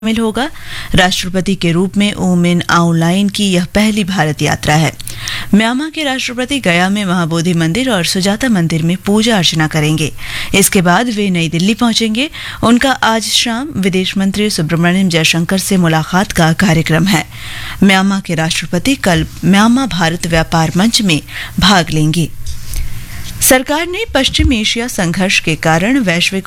शामिल होगा। राष्ट्रपति के रूप में ऊ मिन आउंगलाइन की यह पहली भारत यात्रा है। म्यांमार के राष्ट्रपति गया में महाबोधि मंदिर और सुजाता मंदिर में पूजा अर्चना करेंगे। इसके बाद वे नई दिल्ली पहुंचेंगे। उनका आज शाम विदेश मंत्री सुब्रमण्यम जयशंकर से मुलाकात का कार्यक्रम है। म्यांमार के राष्ट्रपति कल म्यांमार भारत व्यापार मंच में भाग लेंगे। सरकार ने पश्चिम एशिया संघर्ष के कारण वैश्विक